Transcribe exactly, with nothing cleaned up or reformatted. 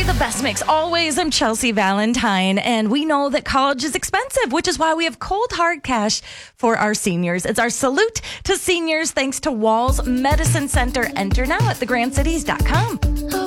The best mix always. I'm Chelsea Valentine, and we know that college is expensive, which is why we have cold hard cash for our seniors. It's our salute to seniors thanks to Walls Medicine Center. Enter now at the grand cities dot com.